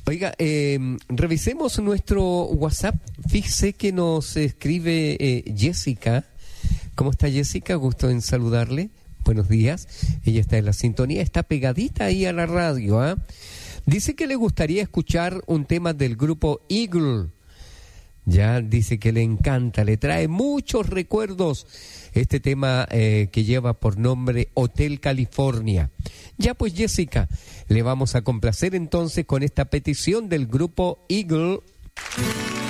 Oiga, revisemos nuestro WhatsApp. Fíjese que nos escribe Jessica. ¿Cómo está Jessica? Gusto en saludarle. Buenos días. Ella está en la sintonía, está pegadita ahí a la radio, ¿ah? Dice que le gustaría escuchar un tema del grupo Eagle. Ya dice que le encanta, le trae muchos recuerdos este tema que lleva por nombre Hotel California. Ya pues Jessica, le vamos a complacer entonces con esta petición del grupo Eagle.